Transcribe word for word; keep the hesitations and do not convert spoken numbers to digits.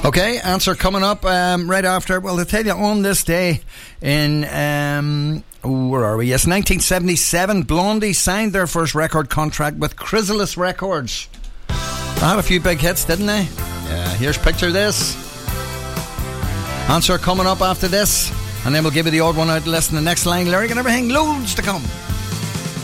Okay, answer coming up um, right after. Well, to tell you, on this day in, um, where are we? Yes, nineteen seventy-seven, Blondie signed their first record contract with Chrysalis Records. They had a few big hits, didn't they? Yeah, here's Picture This. Answer coming up after this, and then we'll give you the odd one out list in the next line, lyric and everything. Loads to come.